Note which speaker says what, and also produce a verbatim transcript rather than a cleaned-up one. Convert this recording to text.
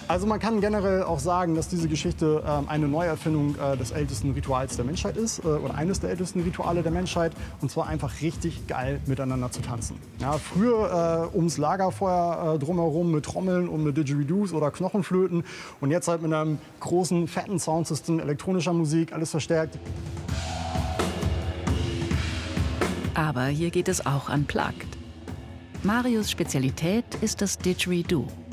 Speaker 1: Also man kann generell auch sagen, dass diese Geschichte ähm, eine Neuerfindung äh, des ältesten Rituals der Menschheit ist äh, oder eines der ältesten Rituale der Menschheit, und zwar einfach richtig geil miteinander zu tanzen. Ja, früher äh, ums Lagerfeuer äh, drumherum mit Trommeln und mit Didgeridoos oder Knochenflöten und jetzt halt mit einem großen, fetten Soundsystem, elektronischer Musik, alles verstärkt.
Speaker 2: Aber hier geht es auch unplugged. Marios Spezialität ist das Didgeridoo.